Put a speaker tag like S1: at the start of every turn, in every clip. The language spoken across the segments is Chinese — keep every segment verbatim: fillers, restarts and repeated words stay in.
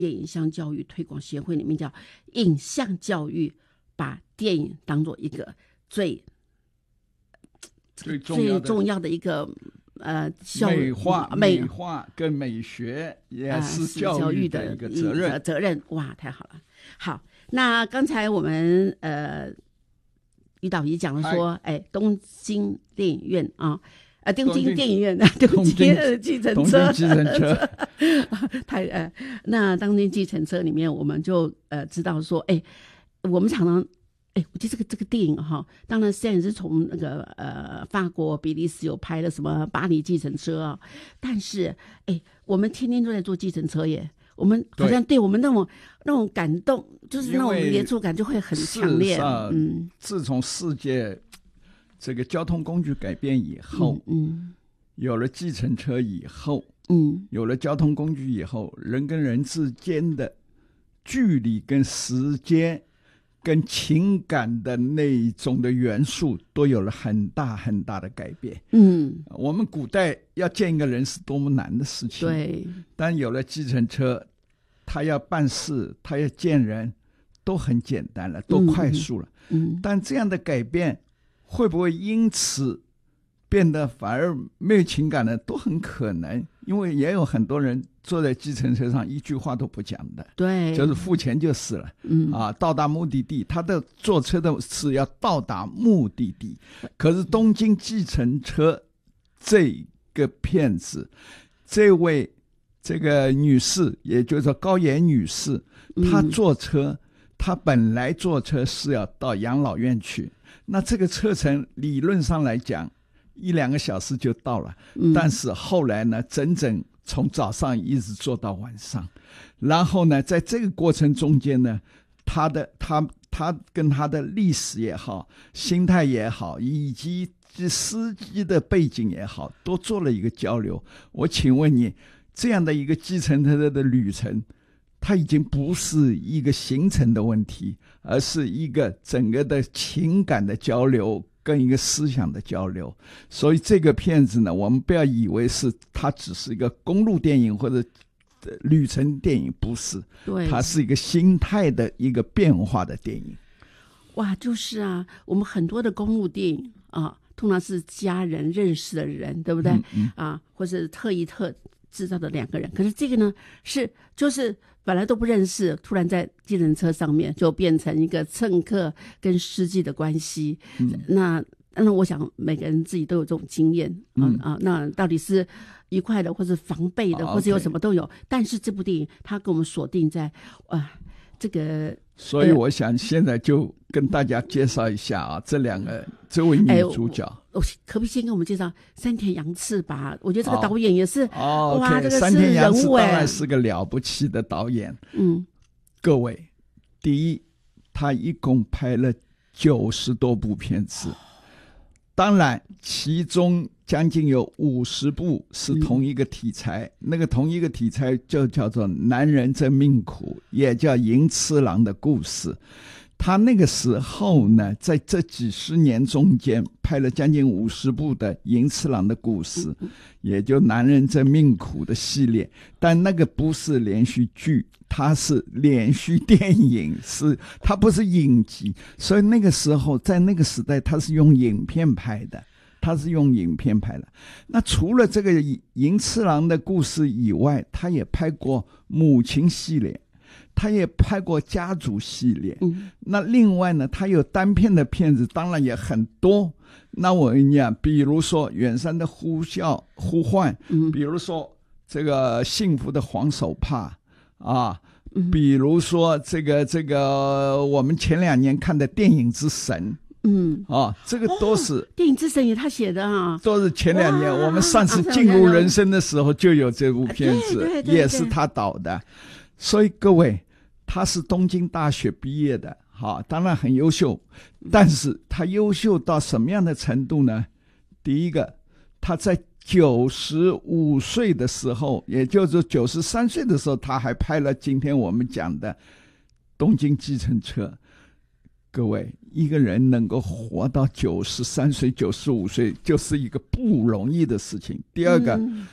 S1: 业影像教育推广协会里面叫影像教育，把电影当做一个最
S2: 最重要的
S1: 最重要的一个呃
S2: 美化
S1: 美
S2: 美化跟美学也是
S1: 教育
S2: 的一个责任、
S1: 呃、责任。哇，太好了！好，那刚才我们呃于导仪讲了说，哎，东京电影院啊。啊，东京电影院，东京计程车，
S2: 东京计程车，
S1: 太呃，那东京计程车里面，我们就呃知道说，哎，我们常常，哎，我觉得这个这个电影哈，当然虽然是从那个呃法国、比利时有拍了什么巴黎计程车啊，但是哎，我们天天都在坐计程车耶。我们好像对我们那种那种感动，就是那种接触感就会很强烈。
S2: 嗯，自从世界这个交通工具改变以后，
S1: 嗯，嗯
S2: 有了计程车以后，
S1: 嗯，
S2: 有了交通工具以后，人跟人之间的距离、跟时间、跟情感的那种的元素，都有了很大很大的改变。
S1: 嗯，
S2: 我们古代要见一个人是多么难的事情，
S1: 对，
S2: 但有了计程车，他要办事，他要见人，都很简单了，都快速了。
S1: 嗯，嗯
S2: 但这样的改变。会不会因此变得反而没有情感呢？都很可能，因为也有很多人坐在计程车上一句话都不讲的，
S1: 对，
S2: 就是付钱就是了，
S1: 嗯
S2: 啊，到达目的地，他的坐车的是要到达目的地。可是东京计程车这个片子，这位这个女士，也就是说高岩女士，她坐车，她本来坐车是要到养老院去。那这个车程理论上来讲一两个小时就到了，嗯、但是后来呢整整从早上一直坐到晚上，然后呢在这个过程中间呢，他的他他跟他的历史也好，心态也好，以及司机的背景也好，都做了一个交流。我请问你，这样的一个计程车的旅程，它已经不是一个行程的问题，而是一个整个的情感的交流跟一个思想的交流。所以这个片子呢，我们不要以为是它只是一个公路电影或者旅程电影，不是，
S1: 对，
S2: 它是一个心态的一个变化的电影。
S1: 哇，就是啊，我们很多的公路电影啊，通常是家人认识的人，对不对？
S2: 嗯嗯
S1: 啊，或是特意特制造的两个人，可是这个呢，是就是本来都不认识，突然在计程车上面就变成一个乘客跟司机的关系。嗯，那那我想每个人自己都有这种经验啊、嗯、啊，那到底是愉快的，或是防备的，
S2: 哦、
S1: 或是有什么都有。但是这部电影它给我们锁定在啊这个。
S2: 所以我想现在就跟大家介绍一下啊，这两个这位女主角。
S1: 我可不可以先跟我们介绍山田洋次吧？我觉得这个导演也是，
S2: 哦、
S1: 哇，
S2: okay,
S1: 这个是
S2: 山田洋次
S1: 人物
S2: 当然是个了不起的导演。
S1: 嗯，
S2: 各位，第一，他一共拍了九十多部片子，当然其中将近有五十部是同一个题材，嗯、那个同一个题材就叫做《男人真命苦》，也叫银次郎的故事。他那个时候呢，在这几十年中间拍了将近五十部的银次郎的故事，也就男人真命苦的系列。但那个不是连续剧，它是连续电影，是它不是影集。所以那个时候在那个时代，它是用影片拍的，他是用影片拍的。那除了这个银次郎的故事以外，他也拍过母亲系列，他也拍过家族系列。嗯，那另外呢，他有单片的片子，当然也很多。那我跟你讲，比如说远山的呼啸呼唤，嗯，比如说这个幸福的黄手帕啊，嗯，比如说这个这个我们前两年看的电影之神。
S1: 嗯，
S2: 哦，这个都是、
S1: 哦、电影之神也他写的啊，
S2: 都是前两年我们上次进入人生的时候就有这部片子，
S1: 对对对对，
S2: 也是他导的。所以各位，他是东京大学毕业的，好，当然很优秀，但是他优秀到什么样的程度呢？第一个，他在九十五岁的时候，也就是九十三岁的时候，他还拍了今天我们讲的《东京计程车》。各位，一个人能够活到九十三岁、九十五岁，就是一个不容易的事情。第二个，嗯、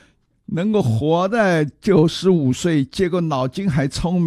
S2: 能够活在九十五岁，结果脑筋还聪明。